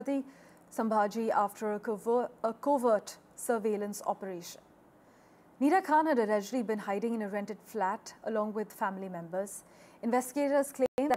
Sambhaji after a covert surveillance operation. Neera Khan had allegedly been hiding in a rented flat along with family members. Investigators claim that